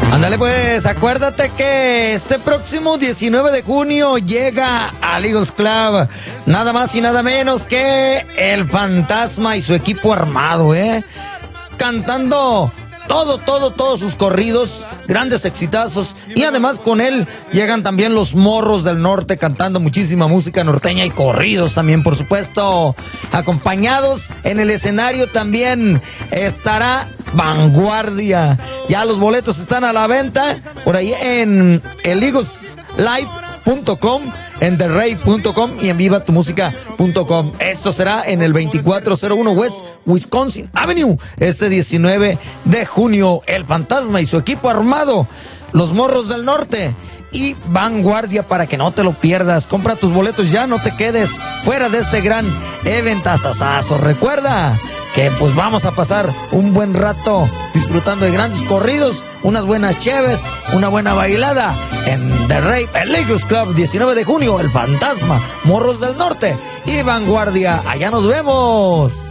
Ándale pues, acuérdate que este próximo 19 de junio llega al Eagles Club nada más y nada menos que el Fantasma y su equipo armado, cantando todos sus corridos, grandes exitazos, y además con él llegan también los Morros del Norte cantando muchísima música norteña y corridos también, por supuesto. Acompañados en el escenario también estará Vanguardia. Ya los boletos están a la venta por ahí en el eagleslive.com, en therrey.com y en vivatumusica.com. Esto será en el 2401 West Wisconsin Avenue este 19 de junio. El Fantasma y su equipo armado, los Morros del Norte y Vanguardia, para que no te lo pierdas. Compra tus boletos ya, no te quedes fuera de este gran eventazazazo. Recuerda que pues vamos a pasar un buen rato disfrutando de grandes corridos, unas buenas cheves, una buena bailada en The Rey, el Eagles Club, 19 de junio, el Fantasma, Morros del Norte y Vanguardia. Allá nos vemos.